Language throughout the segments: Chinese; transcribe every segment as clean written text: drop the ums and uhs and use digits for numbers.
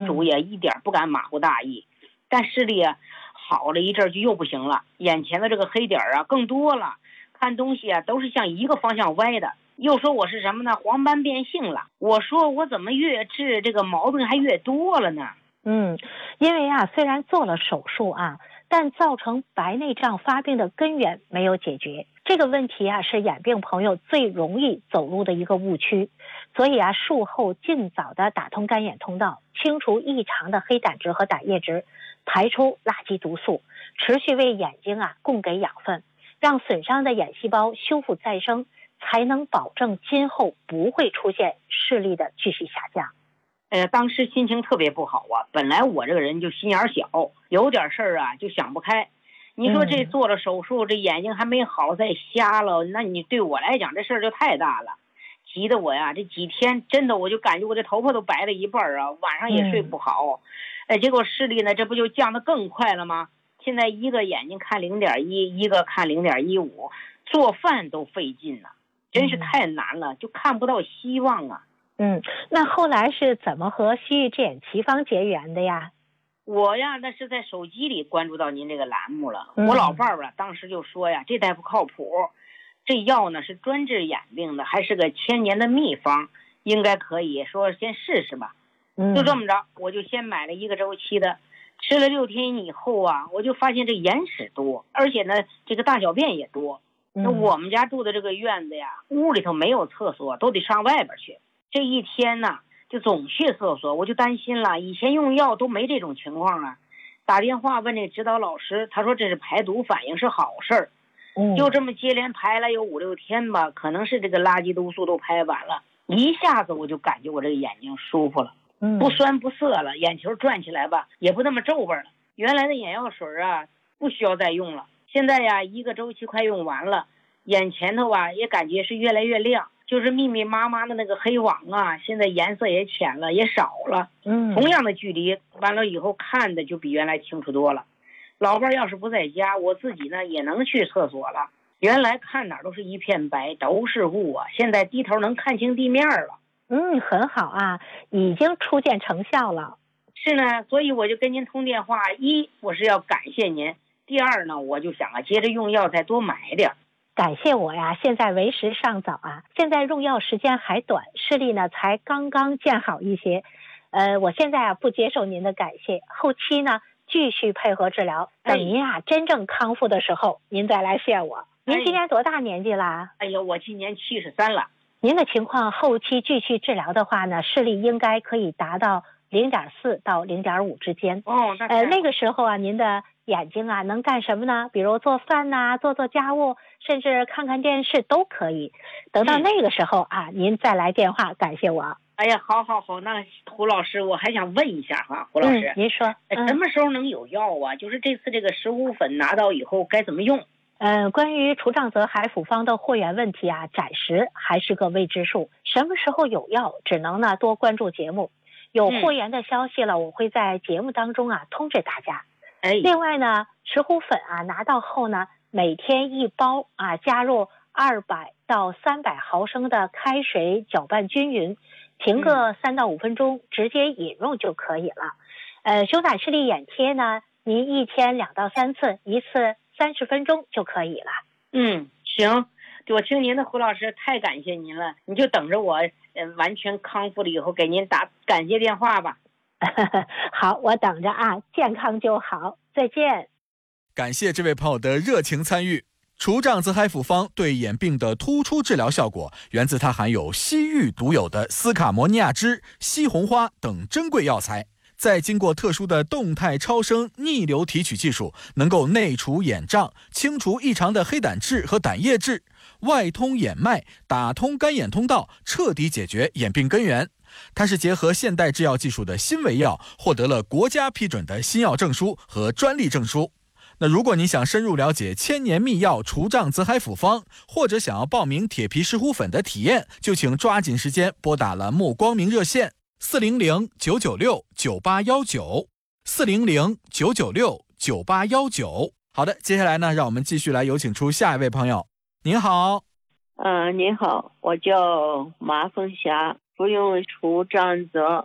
主也一点不敢马虎大意。但视力啊好了一阵就又不行了，眼前的这个黑点啊更多了，看东西啊都是向一个方向歪的。又说我是什么呢？黄斑变性了。我说我怎么越治这个毛病还越多了呢？ 因为虽然做了手术但造成白内障发病的根源没有解决。这个问题是眼病朋友最容易走入的一个误区。所以术后尽早的打通干眼通道，清除异常的黑胆汁和胆液质，排出垃圾毒素，持续为眼睛供给养分，让损伤的眼细胞修复再生，才能保证今后不会出现视力的继续下降。 当时心情特别不好本来我这个人就心眼小，有点事儿就想不开。你说这做了手术，这眼睛还没好再瞎了，那你对我来讲这事儿就太大了，急得我这几天真的我就感觉我这头发都白了一半晚上也睡不好。结果视力呢这不就降得更快了吗？现在一个眼睛看 0.1， 一个看 0.15， 做饭都费劲了，真是太难了，就看不到希望那后来是怎么和西域之眼奇方结缘的呀？ 我那是在手机里关注到您这个栏目了。我老伴儿当时就说这大夫靠谱，这药呢是专治眼病的，还是个1000年的秘方，应该可以，说先试试吧。就这么着，我就先买了1个周期的，吃了6天以后我就发现这眼屎多，而且呢这个大小便也多。那我们家住的这个院子屋里头没有厕所，都得上外边去。这一天呢就总去厕所，我就担心了，以前用药都没这种情况打电话问这指导老师，他说这是排毒反应，是好事儿。就这么接连排了有5、6天吧，可能是这个垃圾毒素都排完了，一下子我就感觉我这个眼睛舒服了，不酸不涩了，眼球转起来吧也不那么皱巴了。原来的眼药水不需要再用了，现在1个周期快用完了，眼前头也感觉是越来越亮，就是密密麻麻的那个黑网现在颜色也浅了，也少了。同样的距离完了以后看的就比原来清楚多了。老伴要是不在家，我自己呢也能去厕所了。原来看哪都是一片白，都是雾现在低头能看清地面了。 很好已经初见成效了。 是呢，所以我就跟您通电话，一我是要感谢您，第二呢我就想接着用药再多买点。 感谢我现在为时尚早现在用药时间还短，视力呢才刚刚见好一些。我现在不接受您的感谢，后期呢继续配合治疗，等您真正康复的时候，您再来谢我。您今年多大年纪啦？ 我今年73了。 您的情况后期继续治疗的话呢，视力应该可以达到0.4到0.5之间。那个时候您的眼睛能干什么呢？比如做饭做家务，甚至看看电视都可以。等到那个时候您再来电话感谢我。 好，那胡老师我还想问一下胡老师， 您说什么时候能有药就是这次这个石斛粉拿到以后该怎么用？ 关于除障泽海府方的货源问题暂时还是个未知数，什么时候有药只能多关注节目，有货源的消息了我会在节目当中通知大家。另外呢，石斛粉拿到后呢，每天1包加入200到300毫升的开水搅拌均匀，停个3到5分钟，直接饮用就可以了。修改视力眼贴呢，您1天2到3次，一次30分钟就可以了。 行，我听您的胡老师，太感谢您了，你就等着我完全康复了以后给您打感谢电话吧。 好，我等着健康就好，再见。 感谢这位朋友的热情参与。除障泽海府方对眼病的突出治疗效果，源自它含有西域独有的斯卡摩尼亚脂、西红花等珍贵药材，再经过特殊的动态超声逆流提取技术，能够内除眼障，清除异常的黑胆质和胆液质，外通眼脉，打通干眼通道，彻底解决眼病根源。它是结合现代制药技术的新维药，获得了国家批准的新药证书和专利证书。那如果你想深入了解1000年秘药除障泽海府方，或者想要报名铁皮石斛粉的体验，就请抓紧时间拨打栏目光明热线400-996-9819，400-996-9819。好的，接下来呢，让我们继续来有请出下一位朋友。您好。 您好，我叫马凤霞，服用除障泽海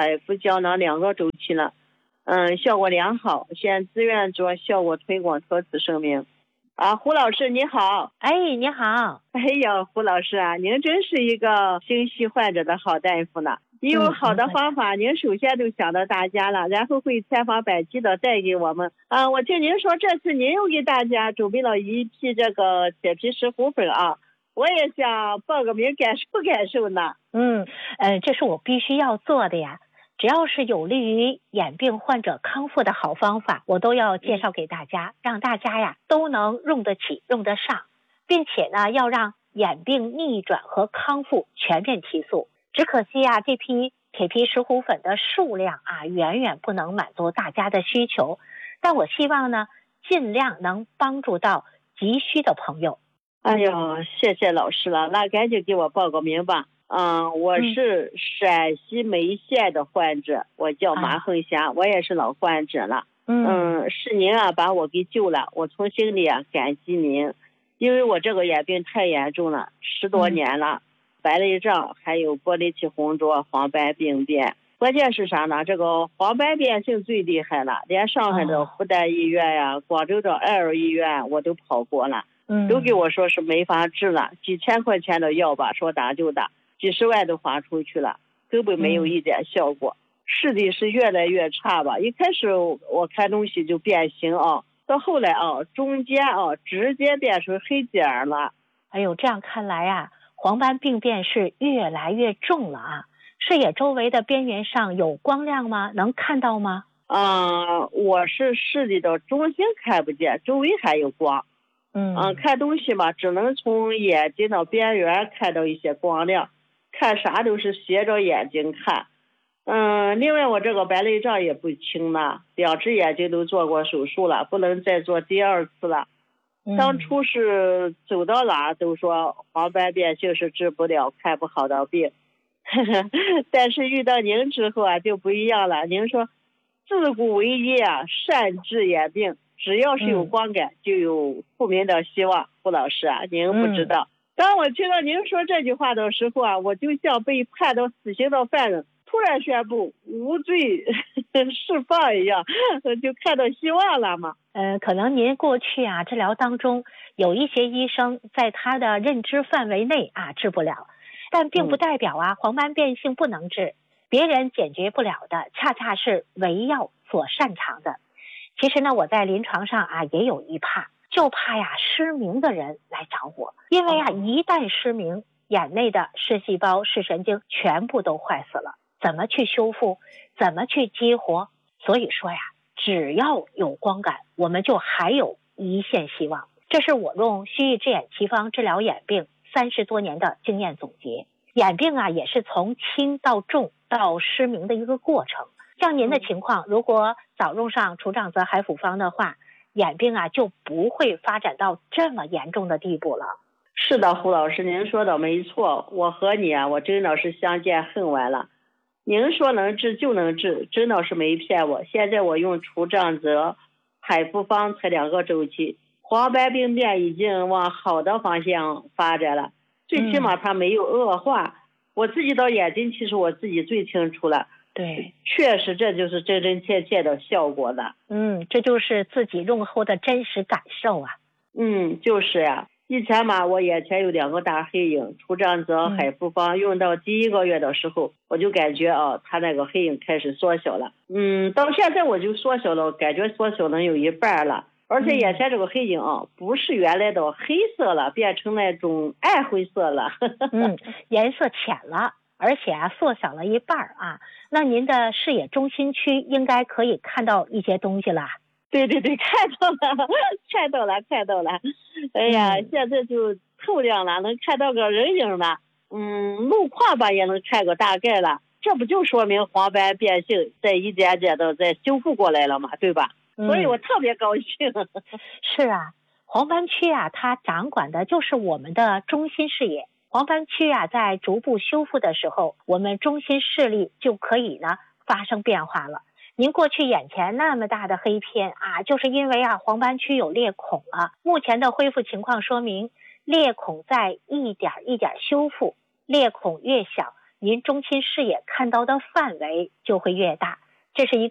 海服胶囊2个周期了，效果良好，现自愿做效果推广多次声明。胡老师你好。 你好。 哎呀，胡老师啊，您真是一个心系患者的好大夫呢。有好的方法，您首先就想到大家了，然后会千方百计的带给我们。我听您说这次您又给大家准备了一批这个铁皮石斛粉啊，我也想报个名感受呢。 这是我必须要做的呀。只要是有利于眼病患者康复的好方法，我都要介绍给大家，让大家呀都能用得起、用得上，并且呢，要让眼病逆转和康复全面提速。只可惜啊，这批铁皮石斛粉的数量远远不能满足大家的需求，但我希望呢，尽量能帮助到急需的朋友。 哎呦，谢谢老师了，那赶紧给我报个名吧。我是陕西眉县的患者，我叫马凤霞，我也是老患者了。是您把我给救了，我从心里感激您，因为我这个眼病太严重了，10多年了，白内障还有玻璃体红浊、黄斑病变。关键是啥呢？这个黄斑变性最厉害了，连上海的复旦医院呀、广州的爱尔医院我都跑过了，都给我说是没法治了，几千块钱的药吧，说打就打，几十万都花出去了，根本没有一点效果。视力是越来越差吧，一开始我看东西就变形到后来中间直接变成黑点了。 哎呦，这样看来黄斑病变是越来越重了视野周围的边缘上有光亮吗？能看到吗？ 我是视力的中心看不见，周围还有光。看东西嘛，只能从眼睛的边缘看到一些光亮，看啥都是斜着眼睛看。另外我这个白内障也不轻了，2只眼睛都做过手术了，不能再做第2次了。当初是走到哪都说黄斑变性是治不了、看不好的病，但是遇到您之后就不一样了。您说自古为医善治眼病，只要是有光感就有复明的希望。胡老师您不知道，当我听到您说这句话的时候我就像被判到死刑的犯人突然宣布无罪释放一样，就看到希望了嘛。 可能您过去治疗当中有一些医生在他的认知范围内治不了，但并不代表黄斑变性不能治，别人解决不了的恰恰是唯药所擅长的。其实呢，我在临床上也有一怕，就怕失明的人来找我，因为一旦失明，眼内的视细胞、视神经全部都坏死了，怎么去修复，怎么去激活？所以说只要有光感，我们就还有一线希望。这是我用虚翼之眼奇方治疗眼病30多年的经验总结。眼病也是从轻到重到失明的一个过程。像您的情况，如果早用上除障泽海辅方的话，眼病就不会发展到这么严重的地步了。 是的，胡老师您说的没错，我和你我真的是相见恨晚了。您说能治就能治，真的是没骗我。现在我用除障泽海辅方才2个周期，黄斑病变已经往好的方向发展了，最起码它没有恶化。我自己的眼睛其实我自己最清楚了。 对， 确实这就是真真切切的效果了。 这就是自己用后的真实感受就是以前嘛，我眼前有2个大黑影，除障泽海辅方用到第1个月的时候，我就感觉它那个黑影开始缩小了。到现在我就缩小了，感觉缩小能有1半了。而且眼前这个黑影不是原来的黑色了，变成那种暗灰色了。 颜色浅了，而且缩小了1半那您的视野中心区应该可以看到一些东西了。 对，看到了。哎呀，现在就透亮了，能看到个人影了。路况吧也能看个大概了。这不就说明黄斑变性在一点点的在修复过来了嘛，对吧？所以我特别高兴。 是黄斑区它掌管的就是我们的中心视野。黄斑区在逐步修复的时候，我们中心视力就可以呢发生变化了。您过去眼前那么大的黑片就是因为黄斑区有裂孔了。目前的恢复情况说明，裂孔在一点一点修复，裂孔越小， 您中期视野看到的范围就会越大。这是一